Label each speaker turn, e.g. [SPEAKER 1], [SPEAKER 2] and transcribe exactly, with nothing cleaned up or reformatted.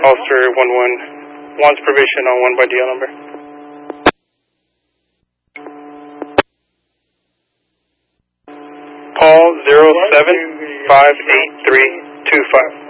[SPEAKER 1] Officer one one wants probation on one by D L number. Paul zero seven five eight three two five.